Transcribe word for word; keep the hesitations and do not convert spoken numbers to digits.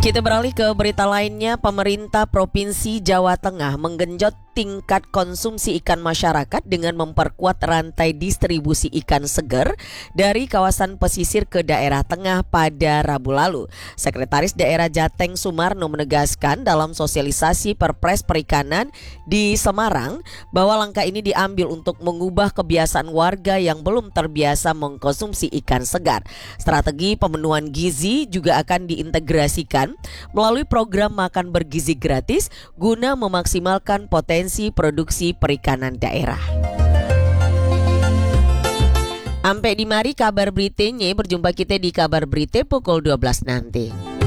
Kita beralih ke berita lainnya. Pemerintah Provinsi Jawa Tengah menggenjot tingkat konsumsi ikan masyarakat dengan memperkuat rantai distribusi ikan segar dari kawasan pesisir ke daerah tengah pada Rabu lalu. Sekretaris Daerah Jateng Sumarno menegaskan dalam sosialisasi Perpres Perikanan di Semarang bahwa langkah ini diambil untuk mengubah kebiasaan warga yang belum terbiasa mengkonsumsi ikan segar. Strategi pemenuhan gizi juga akan diintegrasikan melalui program makan bergizi gratis guna memaksimalkan potensi produksi perikanan daerah. Ampe di mari kabar beritanya, berjumpa kita di kabar berita pukul dua belas nanti.